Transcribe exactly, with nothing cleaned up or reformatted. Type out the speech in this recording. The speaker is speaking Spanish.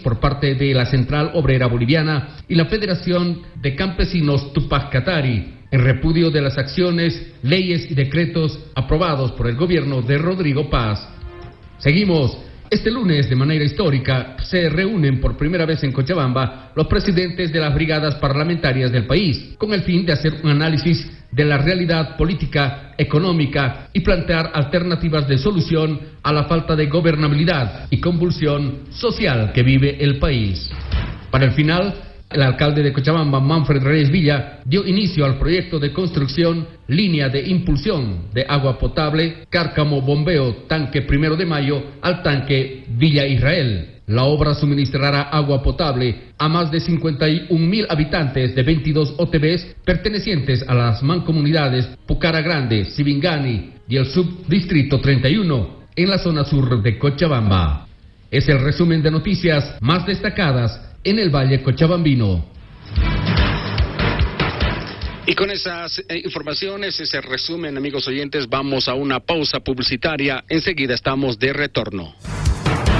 por parte de la Central Obrera Boliviana y la Federación de Campesinos Tupac Katari, en repudio de las acciones, leyes y decretos aprobados por el gobierno de Rodrigo Paz. Seguimos. Este lunes, de manera histórica, se reúnen por primera vez en Cochabamba los presidentes de las brigadas parlamentarias del país, con el fin de hacer un análisis de la realidad política, económica y plantear alternativas de solución a la falta de gobernabilidad y convulsión social que vive el país. Para el final, el alcalde de Cochabamba, Manfred Reyes Villa, dio inicio al proyecto de construcción línea de impulsión de agua potable, Cárcamo Bombeo, tanque Primero de Mayo al tanque Villa Israel. La obra suministrará agua potable a más de cincuenta y un mil habitantes de veintidós O T Bs pertenecientes a las mancomunidades Pucara Grande, Sibingani y el subdistrito treinta y uno en la zona sur de Cochabamba. Es el resumen de noticias más destacadas en el Valle Cochabambino. Y con esas eh, informaciones, ese resumen, amigos oyentes, vamos a una pausa publicitaria. Enseguida estamos de retorno.